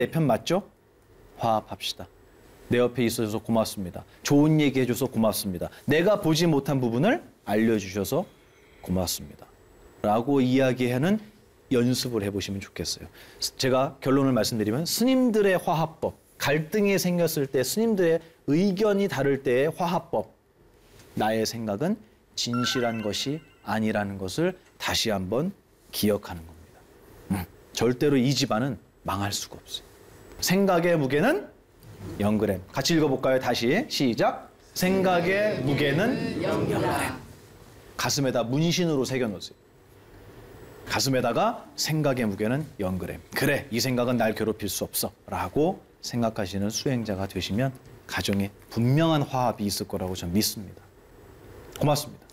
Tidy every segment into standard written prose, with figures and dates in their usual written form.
내 편 맞죠? 화합합시다. 내 옆에 있어줘서 고맙습니다. 좋은 얘기 해줘서 고맙습니다. 내가 보지 못한 부분을 알려주셔서 고맙습니다. 라고 이야기하는 연습을 해보시면 좋겠어요. 제가 결론을 말씀드리면 스님들의 화합법, 갈등이 생겼을 때 스님들의 의견이 다를 때의 화합법, 나의 생각은 진실한 것이 아니라는 것을 다시 한번 기억하는 겁니다. 절대로 이 집안은 망할 수가 없어요. 생각의 무게는 0g. 같이 읽어볼까요? 다시 시작. 생각의 무게는 0g. 가슴에다 문신으로 새겨놓으세요. 가슴에다가 생각의 무게는 0g. 그래, 이 생각은 날 괴롭힐 수 없어 라고 생각하시는 수행자가 되시면 가정에 분명한 화합이 있을 거라고 저는 믿습니다. 고맙습니다.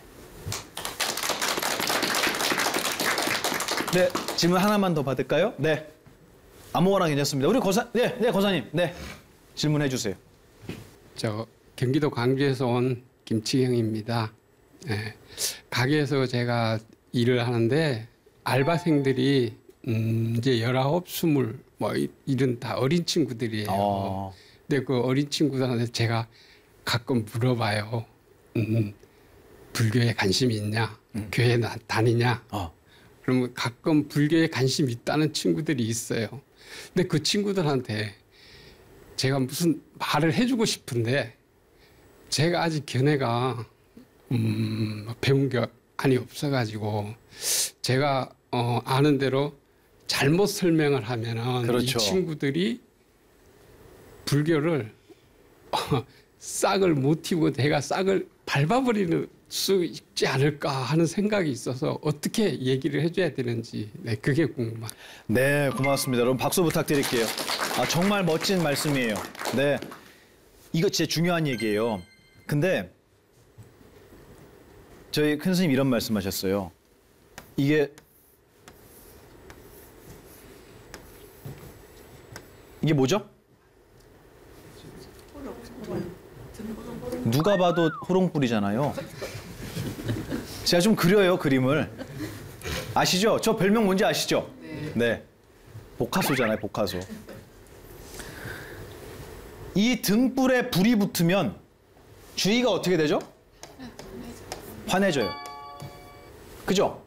네, 질문 하나만 더 받을까요? 네, 아무거나 괜찮습니다. 우리 거사님, 네, 질문해 주세요. 저 경기도 광주에서 온 김치경입니다. 네, 가게에서 제가 일을 하는데 알바생들이 이제 19, 20 뭐 이런 다 어린 친구들이에요. 근데 그 어린 친구들한테 제가 가끔 물어봐요. 불교에 관심이 있냐? 교회 다니냐? 그러면 가끔 불교에 관심이 있다는 친구들이 있어요. 근데 그 친구들한테 제가 무슨 말을 해주고 싶은데 제가 아직 견해가 배운 게 많이 없어가지고 제가 아는 대로 잘못 설명을 하면은 그렇죠. 이 친구들이 불교를 싹을 못 틔우고 내가 싹을 밟아버리는 수 있지 않을까 하는 생각이 있어서 어떻게 얘기를 해줘야 되는지 네, 그게 궁금합니다. 네, 고맙습니다. 여러분 박수 부탁드릴게요. 정말 멋진 말씀이에요. 네, 이거 진짜 중요한 얘기예요. 근데 저희 큰 스님 이런 말씀하셨어요. 이게 뭐죠? 누가 봐도 호롱불이잖아요. 제가 좀 그려요, 그림을. 아시죠? 저 별명 뭔지 아시죠? 네. 보카소잖아요, 보카소. 이 등불에 불이 붙으면 주위가 어떻게 되죠? 환해져요. 그죠?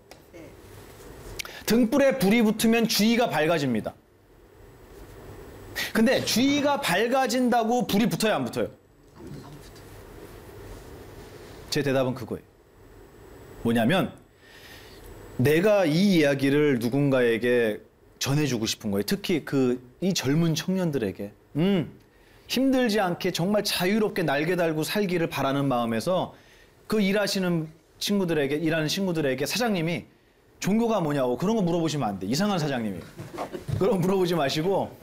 등불에 불이 붙으면 주위가 밝아집니다. 근데 주위가 밝아진다고 불이 붙어요, 안 붙어요? 제 대답은 그거예요. 뭐냐면 내가 이 이야기를 누군가에게 전해주고 싶은 거예요. 특히 이 젊은 청년들에게 힘들지 않게 정말 자유롭게 날개 달고 살기를 바라는 마음에서 그 일하는 친구들에게 사장님이 종교가 뭐냐고 그런 거 물어보시면 안 돼. 이상한 사장님이. 그런 거 물어보지 마시고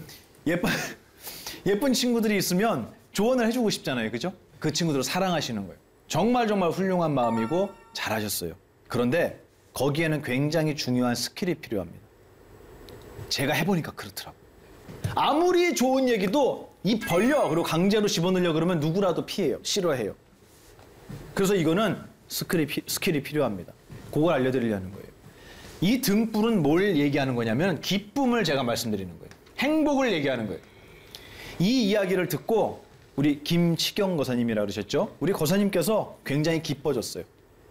예쁜 친구들이 있으면 조언을 해주고 싶잖아요. 그죠? 그 친구들을 사랑하시는 거예요. 정말 훌륭한 마음이고 잘하셨어요. 그런데 거기에는 굉장히 중요한 스킬이 필요합니다. 제가 해보니까 그렇더라고요. 아무리 좋은 얘기도 입 벌려 그리고 강제로 집어넣으려 그러면 누구라도 피해요. 싫어해요. 그래서 이거는 스킬이 필요합니다. 그걸 알려드리려는 거예요. 이 등불은 뭘 얘기하는 거냐면 기쁨을 제가 말씀드리는 거예요. 행복을 얘기하는 거예요. 이 이야기를 듣고 우리 김치경 거사님이라고 그러셨죠? 우리 거사님께서 굉장히 기뻐졌어요.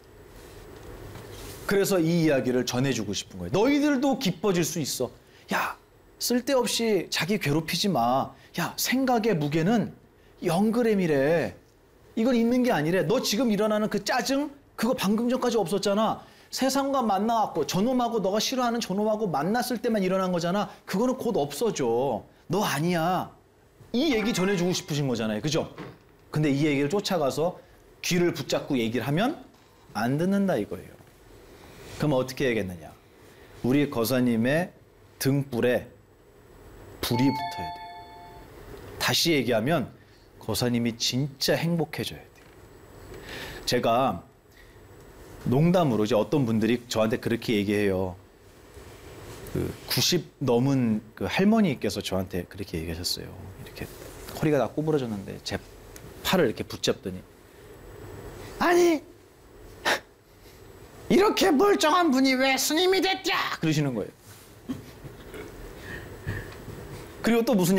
그래서 이 이야기를 전해주고 싶은 거예요. 너희들도 기뻐질 수 있어. 야, 쓸데없이 자기 괴롭히지 마. 야, 생각의 무게는 0g이래. 이건 있는 게 아니래. 너 지금 일어나는 그 짜증? 그거 방금 전까지 없었잖아. 세상과 만나갖고 저놈하고 너가 싫어하는 저놈하고 만났을 때만 일어난 거잖아. 그거는 곧 없어져. 너 아니야. 이 얘기 전해주고 싶으신 거잖아요. 그죠? 근데 이 얘기를 쫓아가서 귀를 붙잡고 얘기를 하면 안 듣는다 이거예요. 그럼 어떻게 해야겠느냐? 우리 거사님의 등불에 불이 붙어야 돼요. 다시 얘기하면 거사님이 진짜 행복해져야 돼요. 제가 농담으로 이제 어떤 분들이 저한테 그렇게 얘기해요. 90 넘은 그 할머니께서 저한테 그렇게 얘기하셨어요. 이렇게 허리가 다 구부러졌는데 제 팔을 이렇게 붙잡더니 아니 이렇게 멀쩡한 분이 왜 스님이 됐냐 그러시는 거예요. 그리고 또 무슨